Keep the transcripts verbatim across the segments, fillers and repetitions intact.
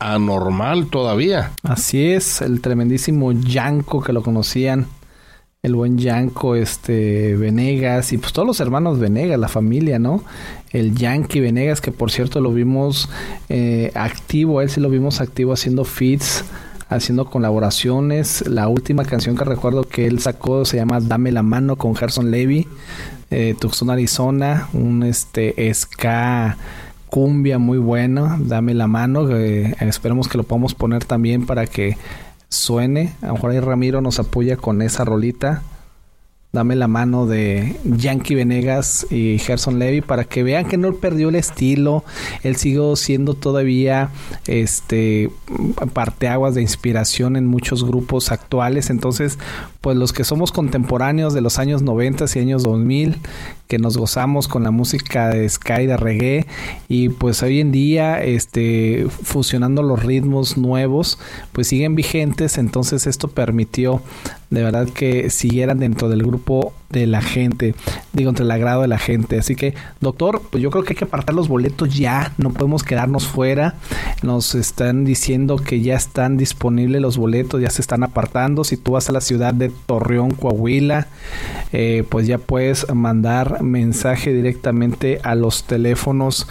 anormal todavía. Así es, el tremendísimo Yanko, que lo conocían, el buen Yanko, este, Venegas, y pues todos los hermanos Venegas, la familia, ¿no? El Yankee Venegas, que por cierto lo vimos eh, activo, a él sí lo vimos activo haciendo feats, haciendo colaboraciones. La última canción que recuerdo que él sacó se llama Dame la Mano con Gerson Levy, eh, Tucson, Arizona, un este ska cumbia muy bueno, Dame la Mano, eh, esperemos que lo podamos poner también para que suene. A lo mejor ahí Ramiro nos apoya con esa rolita, Dame la Mano de Yankee Venegas y Gerson Levy, para que vean que no perdió el estilo. Él siguió siendo todavía este parteaguas de inspiración en muchos grupos actuales. Entonces, pues los que somos contemporáneos de los años noventa y años dos mil, que nos gozamos con la música de ska y de reggae, y pues hoy en día este fusionando los ritmos nuevos, pues siguen vigentes. Entonces esto permitió de verdad que siguieran dentro del grupo de la gente, digo, entre el agrado de la gente. Así que, doctor, pues yo creo que hay que apartar los boletos ya, no podemos quedarnos fuera. Nos están diciendo que ya están disponibles los boletos, ya se están apartando. Si tú vas a la ciudad de Torreón, Coahuila, eh, pues ya puedes mandar mensaje directamente a los teléfonos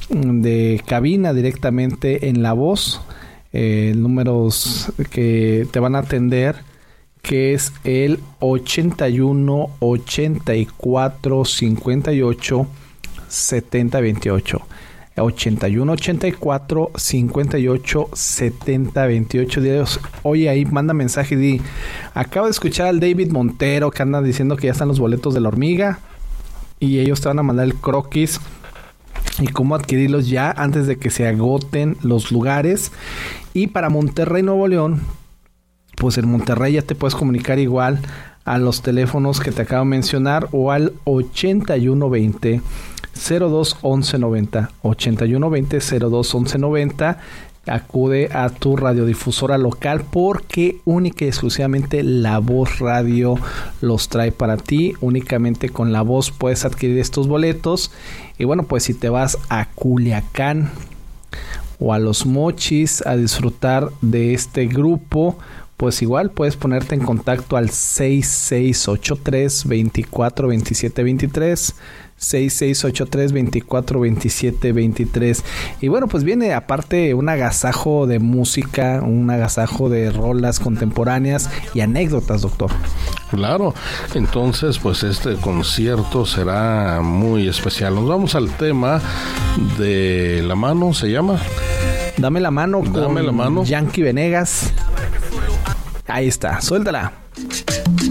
de cabina, directamente en La Voz, eh, números que te van a atender, que es el ochenta y uno, ochenta y cuatro, cincuenta y ocho, setenta, veintiocho. ochenta y uno, ochenta y cuatro, cincuenta y ocho, setenta, veintiocho. Dios, oye, ahí manda mensaje y di: acabo de escuchar al David Montero que anda diciendo que ya están los boletos de La Hormiga, y ellos te van a mandar el croquis y cómo adquirirlos ya antes de que se agoten los lugares. Y para Monterrey, Nuevo León, pues en Monterrey ya te puedes comunicar igual a los teléfonos que te acabo de mencionar, o al ochenta y uno veinte, cero dos, once noventa, ochenta y uno veinte, cero dos, once noventa. Acude a tu radiodifusora local, porque única y exclusivamente La Voz Radio los trae para ti. Únicamente con La Voz puedes adquirir estos boletos. Y bueno, pues si te vas a Culiacán o a Los Mochis a disfrutar de este grupo, pues igual puedes ponerte en contacto al seis seis ocho tres, veinticuatro veintisiete veintitrés, seis seis ocho tres, veinticuatro veintisiete veintitrés. Y bueno, pues viene aparte un agasajo de música, un agasajo de rolas contemporáneas y anécdotas, doctor. Claro, entonces pues este concierto será muy especial. Nos vamos al tema de La Mano, ¿se llama? Dame la mano con Dame la mano. Yankee Venegas. Ahí está, suéltala.